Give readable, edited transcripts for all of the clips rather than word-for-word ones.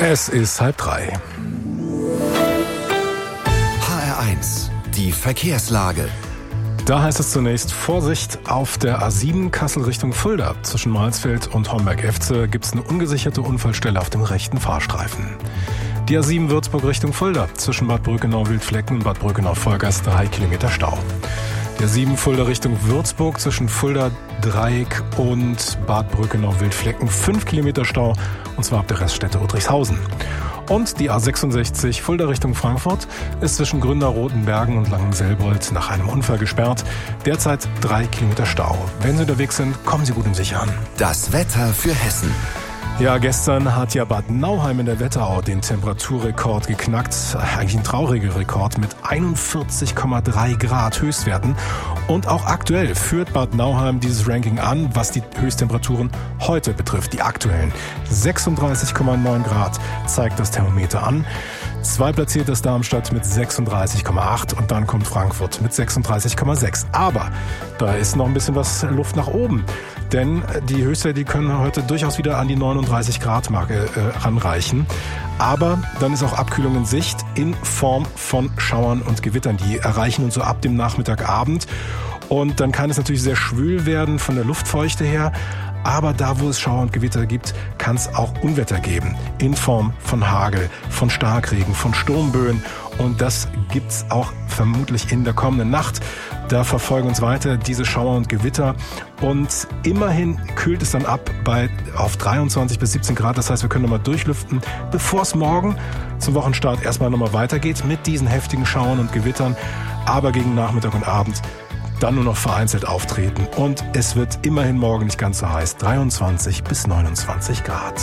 Es ist 2:30. HR1, die Verkehrslage. Da heißt es zunächst Vorsicht auf der A7 Kassel Richtung Fulda. Zwischen Mahlsfeld und Homberg-Efze gibt es eine ungesicherte Unfallstelle auf dem rechten Fahrstreifen. Die A7 Würzburg Richtung Fulda. Zwischen Bad Brückenau-Wildflecken und Bad Brückenau-Vollgas 3 Kilometer Stau. Der 7 Fulda Richtung Würzburg zwischen Fulda Dreieck und Bad Brückenau-Wildflecken 5 Kilometer Stau, und zwar ab der Reststätte Udrichshausen. Und die A66 Fulda Richtung Frankfurt ist zwischen Gründerrotenbergen und Langenselbold nach einem Unfall gesperrt. Derzeit 3 Kilometer Stau. Wenn Sie unterwegs sind, kommen Sie gut und sicher an. Das Wetter für Hessen. Ja, gestern hat ja Bad Nauheim in der Wetterau den Temperaturrekord geknackt. Eigentlich ein trauriger Rekord mit 41,3 Grad Höchstwerten. Und auch aktuell führt Bad Nauheim dieses Ranking an, was die Höchsttemperaturen heute betrifft. Die aktuellen 36,9 Grad zeigt das Thermometer an. Zweitplatziert ist Darmstadt mit 36,8 und dann kommt Frankfurt mit 36,6. Aber da ist noch ein bisschen was Luft nach oben. Denn die Höchstwerte, die können heute durchaus wieder an die 39 Grad Marke ranreichen. Aber dann ist auch Abkühlung in Sicht in Form von Schauern und Gewittern. Die erreichen uns so ab dem Nachmittagabend. Und dann kann es natürlich sehr schwül werden von der Luftfeuchte her. Aber da, wo es Schauer und Gewitter gibt, kann es auch Unwetter geben. In Form von Hagel, von Starkregen, von Sturmböen. Und das gibt's auch vermutlich in der kommenden Nacht. Da verfolgen uns weiter diese Schauer und Gewitter. Und immerhin kühlt es dann ab auf 23 bis 17 Grad. Das heißt, wir können nochmal durchlüften, bevor es morgen zum Wochenstart erstmal nochmal weitergeht mit diesen heftigen Schauern und Gewittern. Aber gegen Nachmittag und Abend dann nur noch vereinzelt auftreten. Und es wird immerhin morgen nicht ganz so heiß. 23 bis 29 Grad.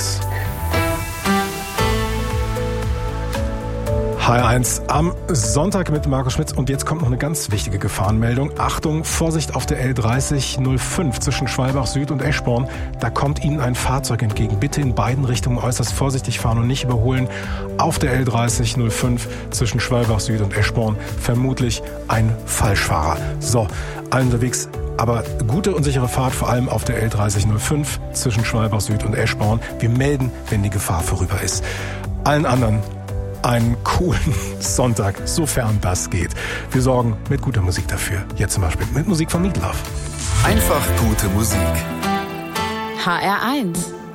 HR1 am Sonntag mit Markus Schmitz. Und jetzt kommt noch eine ganz wichtige Gefahrenmeldung. Achtung, Vorsicht auf der L3005 zwischen Schwalbach Süd und Eschborn. Da kommt Ihnen ein Fahrzeug entgegen. Bitte in beiden Richtungen äußerst vorsichtig fahren und nicht überholen. Auf der L3005 zwischen Schwalbach Süd und Eschborn vermutlich ein Falschfahrer. So, allen unterwegs. Aber gute und sichere Fahrt, vor allem auf der L3005 zwischen Schwalbach Süd und Eschborn. Wir melden, wenn die Gefahr vorüber ist. Allen anderen einen coolen Sonntag, sofern das geht. Wir sorgen mit guter Musik dafür. Jetzt zum Beispiel mit Musik von Meatloaf. Einfach gute Musik. HR1